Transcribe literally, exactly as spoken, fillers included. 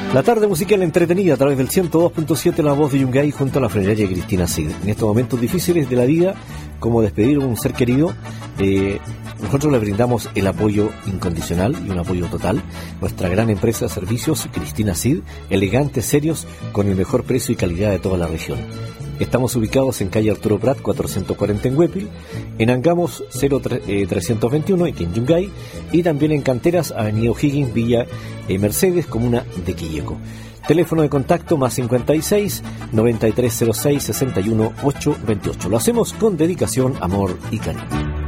La tarde musical entretenida a través del ciento dos punto siete, La Voz de Yungay, junto a la funeraria Cristina Cid. En estos momentos difíciles de la vida, como despedir a un ser querido, eh, nosotros le brindamos el apoyo incondicional y un apoyo total. Nuestra gran empresa de servicios, Cristina Cid, elegantes, serios, con el mejor precio y calidad de toda la región. Estamos ubicados en calle Arturo Prat cuatrocientos cuarenta en Huépil, en Angamos cero trescientos veintiuno aquí en Yungay, y también en Canteras, avenida O'Higgins, Villa eh, Mercedes, comuna de Quilleco. Teléfono de contacto más cincuenta y seis, noventa y tres cero seis, sesenta y uno, ochocientos veintiocho. Lo hacemos con dedicación, amor y cariño.